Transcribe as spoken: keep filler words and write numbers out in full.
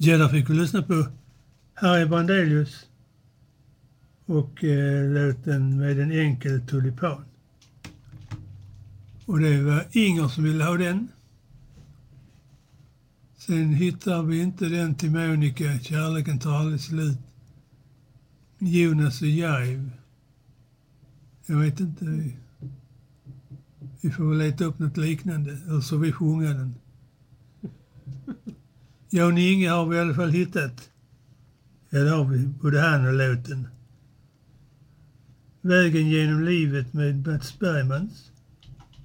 Ja, fick vi lyssna på Harry Brandelius och eh, låten Med en enkel tulipan. Och det var Inger som ville ha den. Sen hittar vi inte den till Monica, Kärleken tar aldrig slut. Jonas och Jaiv. Jag vet inte. Vi, vi får väl leta upp något liknande, eller så vi sjunger den. Jan Inge har vi i alla fall hittat. Ja, det har vi. Både han och låten. Vägen genom livet med Mats Bergmans.